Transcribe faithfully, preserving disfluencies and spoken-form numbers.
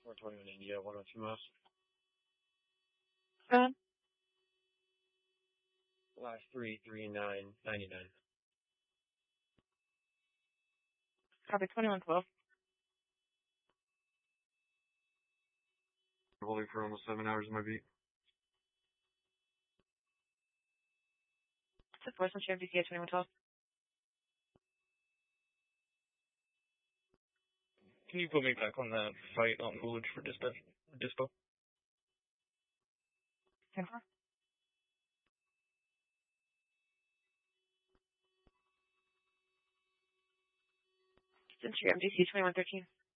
four twenty-one India, one oh two miles. Go ahead. Last three, three, nine, ninety-nine. Copy twenty-one twelve. Holding for almost seven hours in my beat. It's voice on Sheriff D C at twenty-one twelve. Can you put me back on that fight on Coolidge for dispatch, dispo? ten four. It's Sheriff D C twenty-one thirteen.